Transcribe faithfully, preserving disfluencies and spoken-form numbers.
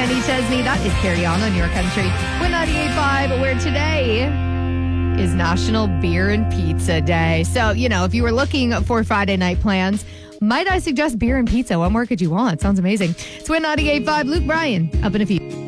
Kenny Chesney. That is Carry On on Your Country. We're ninety-eight point five, where today is National Beer and Pizza Day. So, you know, if you were looking for Friday night plans, might I suggest beer and pizza? What more could you want? Sounds amazing. It's Win ninety-eight point five. Luke Bryan up in a few.